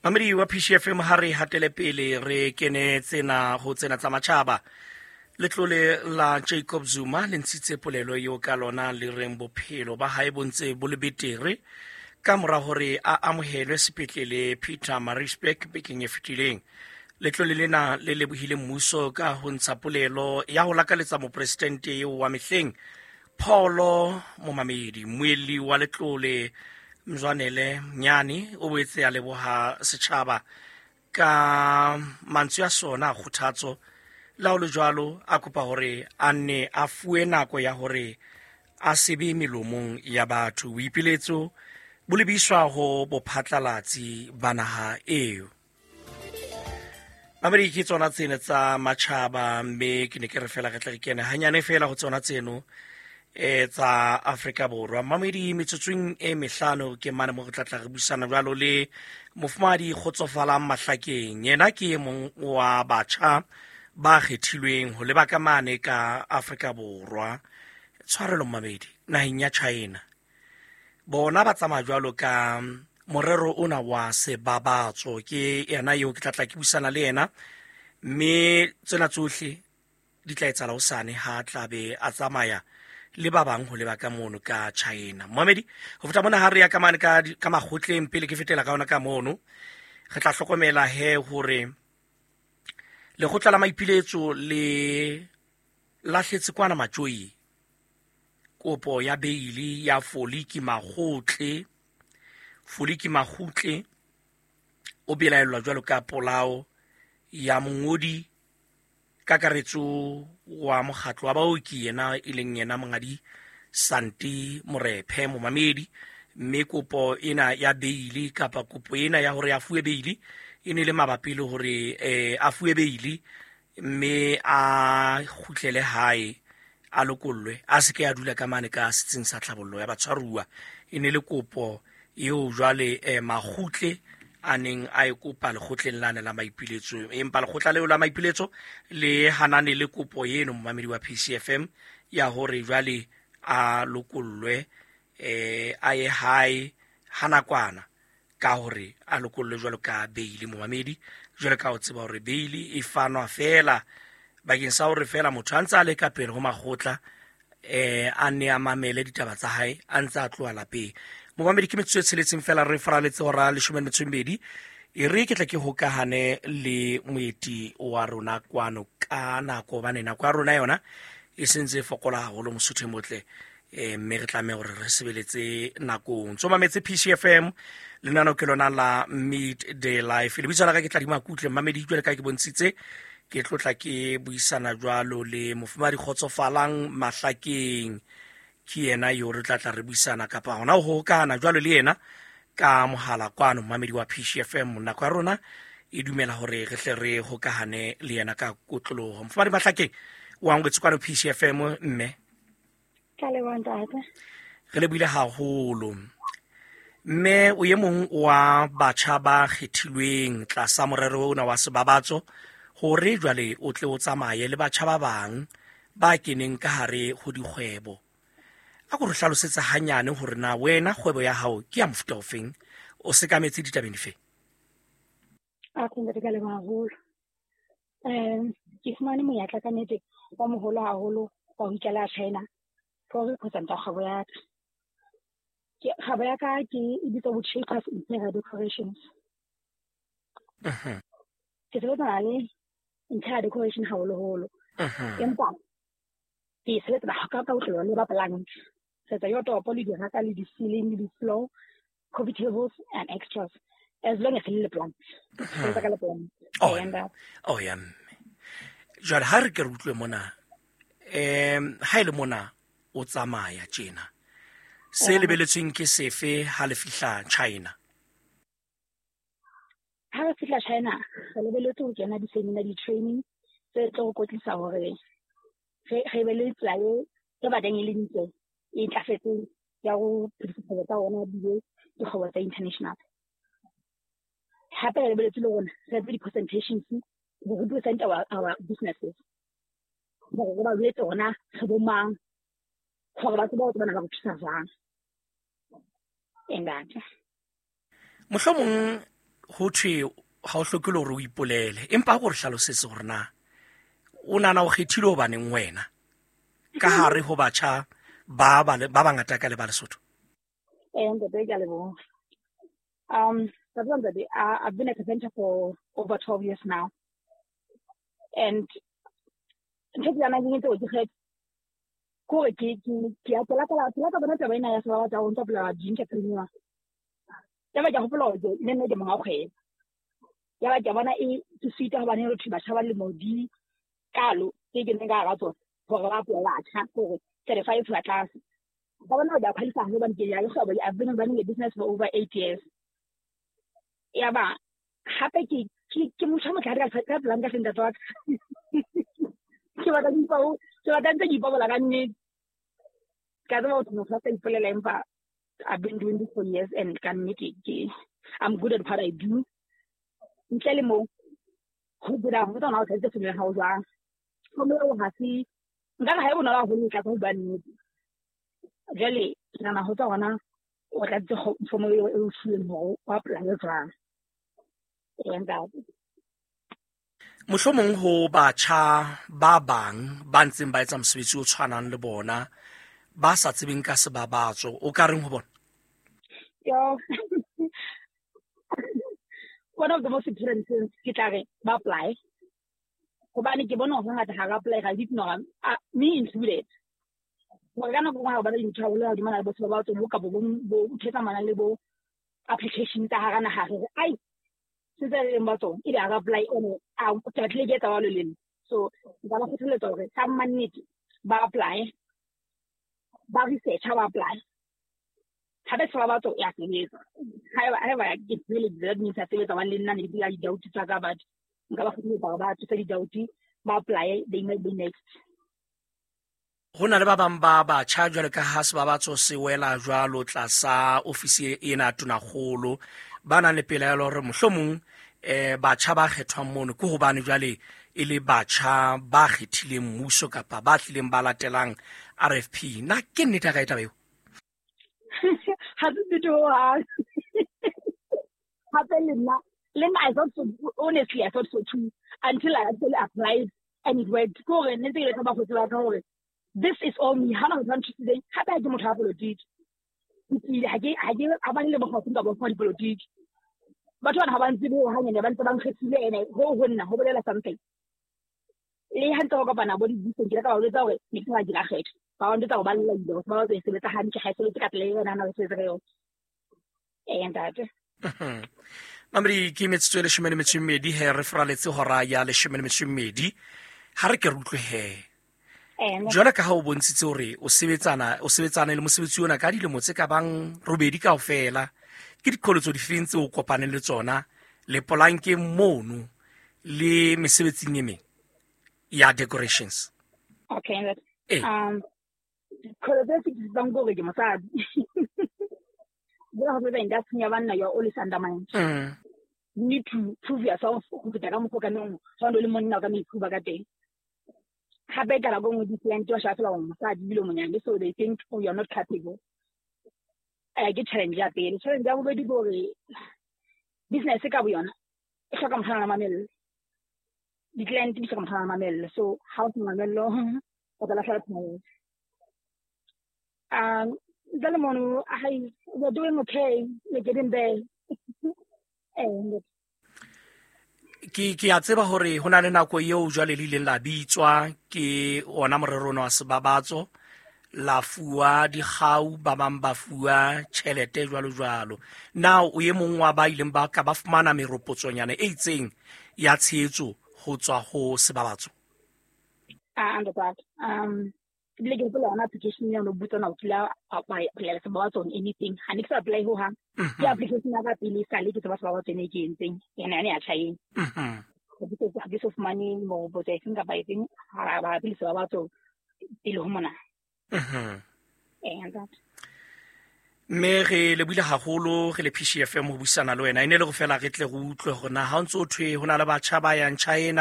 Mamedi wa PCFM ha re hatele pele re kene tsena ho tsena tsa matjhaba. Letlole la Jacob Zuma le ntshitse polelo yo ka lona le reng bophelo ba hae bontse bo le betere ka mora hore a amohelwe sepetlele Peter Maritzburg bekeng e fetileng. Letlole lena le lebohile mmuso ka ho ntsha polelo ya ho lakaletsa mopresidente eo wa mehleng Paulo Momamedi. Moeli wa letlole Mzwanele Mnyani o boetse a leboha setjhaba ka mantswe a sona a kgothatso la ho le jwalo a kopa hore a nne a fuwe nako ya hore a sebe melomong ya batho. Boipiletso bo lebiswa ho bophatlalatsi ba naha eo. Mamedi ke tsona tsena tsa matjhaba mme ke ne ke re fela re tla re kene hanyane fela ho tsona tseno tsa Afrika Borwa. Mamedi metsotsong e mehlano ke mane mo re tla re buisana jwalo le Mofumahadi Kgotsofalang Mahlakeng. Yena ke e mong wa batjha ba kgethilweng ho leba ka mane ka Afrika Borwa. Tshwarelo Mamedi naheng ya China. Bona ba tsamaya jwalo ka morero ona wa sebabatso. Ke yena yo ke tla ke buisana le yena mme tsena tsohle di tla etsala hosane ha tlabe a tsamaya le ba bang ho leba ka mono ka China. Mamedi ho feta mona ha re ya ka mane ka makgotleng pele ke fetela ka ona ka mono re tla hlokomela hore lekgotla la maipiletso le lahletse kwana Matjoyi kopo ya beili ya Foliki Makgotle o belaelwa jwalo ka polao ya mongodi kakaretso wa mokgatlo wa baoki yena ileng yena Mongadi Santi Morephe Momamedi. Mme kopo ena ya beili kapa kopo ena ya hore a fuwe beili ene le mabapi le hore a fuwe beili mme a khutlele hae a lokollwe a se ke a dula ka mane ka setsing sa tlhabollo ya batshwaruwa. Ene le kopo eo jwale Makgotle a neng a e kopa lekgotleng lane la maipiletso, empa lekgotla leo la maipiletso le hanane le kopo eno Momamedi wa PCFM ya hore jwale a lokollwe a ye hae hanakwana ka hore a lokollwe jwalo ka beili. Momamedi jwalo ka o tseba hore beili e fanwa fela bakeng sa hore fela motho a ntse a le ka pele ho makgotla a ne a mamele ditaba tsa hae a ntse a tloha lapeng. Momamedi ke metsotso e tsheletseng fela re faraletse hora 12 e re ke tla ke hokahane le moeti wa rona kwano ka nako bane nako ya rona yona e sentse fokola haholo Mosotho motle mme re tlameha hore re sebeletse nakong. Mametse PCFM lenano ke lona la Midday Life le bitsa la ka ke tla di makutle Mamedi jwale ka ke bontshitse ke tlotla ke buisana jwalo le Mofumahadi Kgotsofalang Mahlakeng ke yena yo re tla re buisana kapa hona ho kana jwalo le yena ka mohala kwano Mamedi wa PCFM. Nako ya rona e dumela hore re hle re hokahane le yena ka kotloloho. Mofumahadi Mahlakeng wa ngwetse kwano PCFM mme ka le bontate re le buile haholo mme o ye mong wa batjha ba kgethilweng tlasa morero ona wa sebabatso hore jwale o tle o tsamaye le batjha ba bang ba keneng ka hare ho dikgwebo. A go re hlalosetsa hanyane hore na wena kgwebo ya hao ke ya mofuta ofeng o sekametse ditabeng dife? a tsende ka le haholo ke fumane monyetla ka nnete wa moholo haholo wa ho ikela China for ho presenta kgwebo ya ka. Kgwebo ya ka ke e bitsa bo Shapers Interior Decorations. Ke sebetsa le interior decoration haholo empa ke sebetsa ka utlwa le ba planning setsa yo topo le diraka le di ceiling le di floor coffee tables and extras as long as le plan setsa ka le plan. Oh ya jwale ha re ke re utlwe mona ha ile mona o tsamaya tjena se lebeletsweng ke sefe ha le fihla China? Ha re fihla China re lebeletse ho kena di seminar di training tse tlo go tlisa hore re be le tsaya e badeng e le ntse e tlafetseng ya go phedisana tsa ona di kgwebo tsa international. Hape re lebeletse le rona re be di presentations go represent our businesses go ba le tsona re bo mang gore ba tseba go bana ba go thusa jang engata. Mohlomong ho thwe ha o hlokile hore o ipolele empa go re hlalosetse gore na o nana o kgethile ho baneng wena ka hare ho batjha ba bangata ka le ba Lesotho. I've been at the center for over 12 years now, and I've been running a business for over 8 years. Yeah, but happy I've been doing this for years and can make it. I'm good at what I do. In Chelimo, who did I put on out just in the house? From the Hasi, that I have not only cattle by me. Really, Nana Hotana, or that's the hope for me, up like a drum. And that. Mohlomong ho batjha ba bang ba ntseng ba etsa mosebetsi o tshwanang le bona ba sa tsebeng ka sebabatso o ka reng ho bona? One of the most important things ke tla re ba apply hobane ke bona hore ngata ha ga apply ga ditno me included go kana go ga ba le ntshwa le ha di mana le sebabatso mo ka bo thetsa mana le bo application ta ha kana ha re ai se le mbatso ile a apply on a tlatle ke tawalo le so ba ba kgotholetsa hore sa mannete ba apply ba research ba apply hape se ba batho ya sebetsa ha ba get really good means a sebetsa ba le nna ne di doubt tsa ka batho nka ba kgotholetsa ba tsa di doubt ba apply they may be next. Ho na le ba bang ba batjha jwale ka ha se ba batso se wela jwalo tlasa ofisi ena tonakgolo ba na le pelaelo hore mohlomong batjha ba kgethwang mono ke hobane jwale e le batjha ba kgethileng mmuso kapa ba tlileng ba latelang RFP na ke nnete ga eta beo hasn't it all happened Lena, I thought so, honestly I thought so too until I actually applied and it worked. This is all me. How long today? How about you have politics? I gave about politics. But what happens to you hanging about the bank and a whole win something. Lay hand talk about nobody decent get out of the way. It's like a hate. Found it out by the mouth is with a hand has to look at later and I was and that. Mamri ki metswe le shemene metswedi he referaletse hora ya le shemene metswedi ha re ke rutlwe he jona ka ha o bontshitse hore o sebetsana le mosebetsi ona ka dilemo tse ka bang robedi kaofela ke dikholotso di fentse o kopane le tsona le polanke mono le mesebetsing emeng ya decorations. Okay, kholotso di bango ke mosadi you're always undermined. You need to prove yourself. So they think, oh, you're not capable. I get challenged at the challenge. I already go business. The client is come so how to manage for the last Dalamonu, we're doing okay. We're getting there. Ki a tseba hore hona le nako eo jwale le la bitswa ke ona morero wa sebabatso la fuwa di gau ba bang ba fuwa tšhelete jwalo now o ye mong wa ba ileng ba ka ba fumana meropotsonyana e itseng ya tshetso ho tswa ho sebabatso. And that like an application on anything. And if I apply who have the application never really started to about anything in any actually. Because this of money more, but I think about it, I think about to Ilomana. And that. Me re le buile haholo re le PCFM ho busana le wena ene le go fela re tle go utlwe gona ha ntse o thwe hona le batjha ba yang China